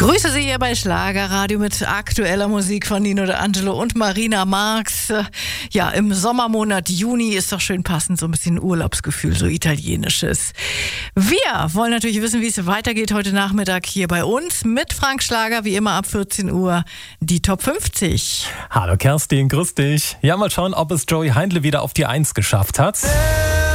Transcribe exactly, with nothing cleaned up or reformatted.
Grüße Sie hier bei Schlagerradio mit aktueller Musik von Nino D'Angelo und Marina Marx. Ja, im Sommermonat Juni ist doch schön passend, so ein bisschen Urlaubsgefühl, so italienisches. Wir wollen natürlich wissen, wie es weitergeht heute Nachmittag hier bei uns mit Frank Schlager, wie immer ab vierzehn Uhr, die Top fünfzig. Hallo Kerstin, grüß dich. Ja, mal schauen, ob es Joey Heindle wieder auf die Eins geschafft hat.